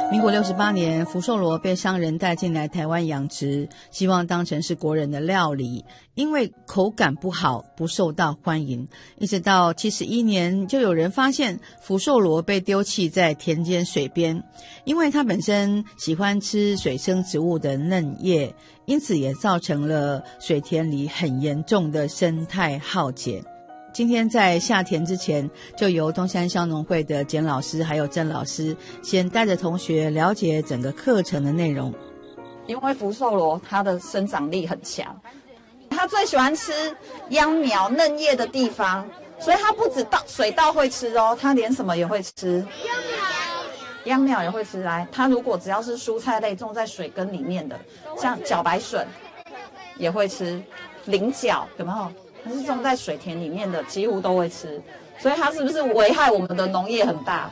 民国68年，福寿螺被商人带进来台湾养殖，希望当成是国人的料理，因为口感不好，不受到欢迎。一直到71年，就有人发现福寿螺被丢弃在田间水边，因为它本身喜欢吃水生植物的嫩叶，因此也造成了水田里很严重的生态浩劫。今天在下田之前，就由东山乡农会的简老师还有郑老师先带着同学了解整个课程的内容。 因为福寿螺它的生长力很强，它最喜欢吃秧苗嫩叶的地方，所以它不止水稻会吃哦，它连什么也会吃。秧苗也会吃。来，它如果只要是蔬菜类种在水根里面的，像茭白笋也会吃，菱角有没有？它是种在水田里面的，几乎都会吃，所以它是不是危害我们的农业很大？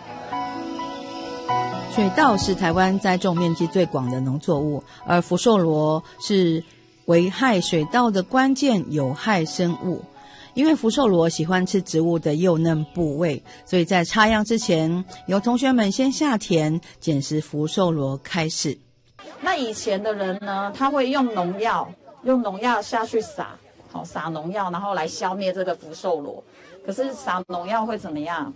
水稻是台湾栽种面积最广的农作物，而福寿螺是危害水稻的关键有害生物。因为福寿螺喜欢吃植物的幼嫩部位，所以在插秧之前，由同学们先下田捡拾福寿螺开始。 那以前的人呢，他会用农药下去撒农药，然后来消灭这个福寿螺。可是撒农药会怎么样？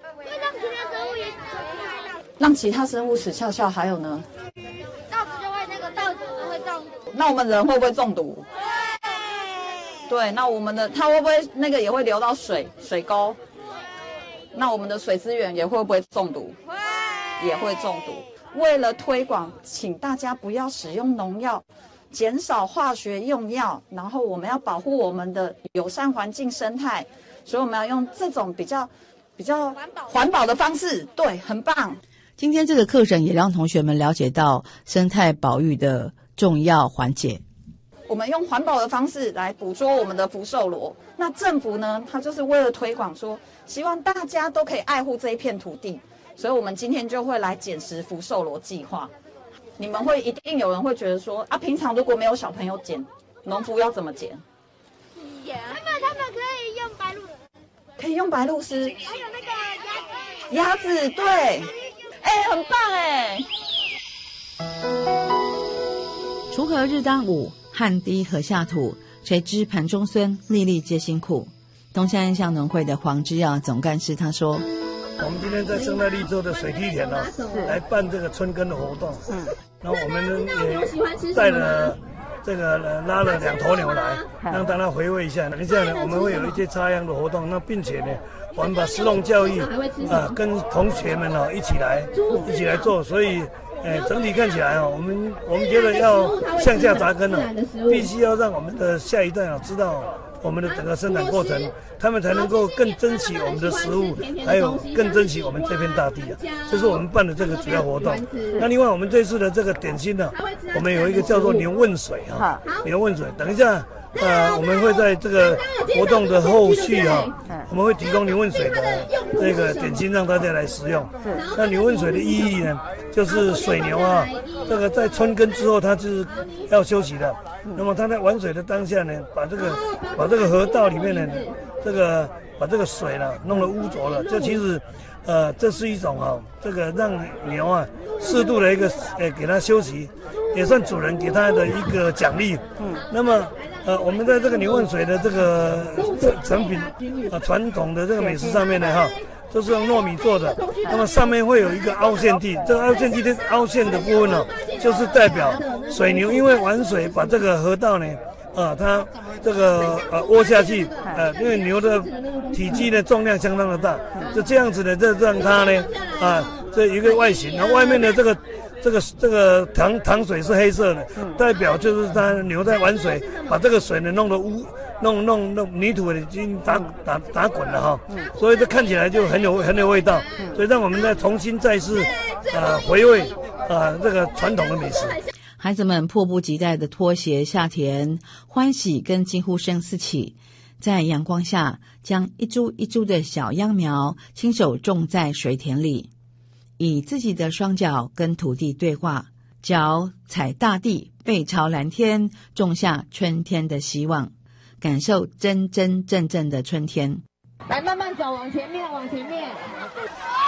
让其他生物死翘翘。还有呢？ 稻子就会稻子会中毒。 那我们人会不会中毒？对，那我们的它会不会也会流到水沟？那我们的水资源也会不会中毒？也会中毒。为了推广，请大家不要使用农药，减少化学用药，然后我们要保护我们的友善环境生态，所以我们要用这种比较环保的方式。对，很棒。 今天这个课程也让同学们了解到生态保育的重要环节。 我们用环保的方式来捕捉我们的福寿螺。那政府呢，它就是为了推广说，希望大家都可以爱护这一片土地，所以我们今天就会来捡拾福寿螺计划。你们一定有人会觉得说啊，平常如果没有小朋友捡，农夫要怎么捡？ 他们可以用白鹭， 可以用白鹭丝， 还有那个鸭子，对，很棒哎。 锄禾日当午，汗滴禾下土，谁知盘中餐，粒粒皆辛苦。东山乡农会的黄之耀总干事他说， 我们今天在生态绿洲的水梯田来办这个春耕的活动。然后我们也带了拉了2头牛来，让大家回味一下。等一下呢，我们会有一些插秧的活动。那并且呢，我们把食农教育跟同学们一起来做，所以整体看起来我们觉得要向下扎根必须要让我们的下一代知道我们的整个生产过程，他们才能够更珍惜我们的食物，还有更珍惜我们这片大地这是我们办的这个主要活动。那另外我们这次的这个点心我们有一个叫做牛问水牛问水。等一下我们会在这个活动的后续我们会提供牛问水的这个点心让大家来食用。那牛问水的意义呢，就是水牛这个在春耕之后它是要休息的，那么它在玩水的当下呢，把这个河道里面呢，把这个水弄得污浊了，这其实这是一种这个让牛适度的一个给它休息，也算主人给它的一个奖励。那么我们在这个牛问水的这个成品传统的这个美食上面呢都是用糯米做的，那么上面会有一个凹陷地，这个凹陷的部分就是代表水牛因为玩水把这个河道呢它这个窝下去因为牛的体积呢重量相当的大，就这样子的这让它呢这一个外形，然后外面的这个糖水是黑色的，代表就是它牛在玩水，把这个水呢弄得弄泥土已经打滚了所以这看起来就很有味道，所以让我们再重新再次回味这个传统的美食。 孩子们迫不及待的脱鞋下田，欢喜跟惊呼声四起，在阳光下将一株一株的小秧苗亲手种在水田里，以自己的双脚跟土地对话，脚踩大地，背朝蓝天，种下春天的希望，感受真真正正的春天。 来，慢慢走，往前面。